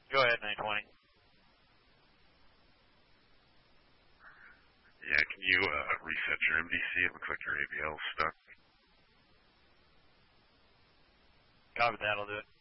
Go ahead, 920. Yeah, can you reset your MDC? It looks like your ABL's stuck. Copy that, I'll do it.